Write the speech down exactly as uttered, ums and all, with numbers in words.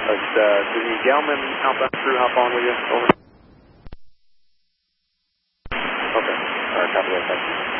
But, uh, did the Gelman outbound crew hop on with you? Over. Okay. All right, copy that. Thank you.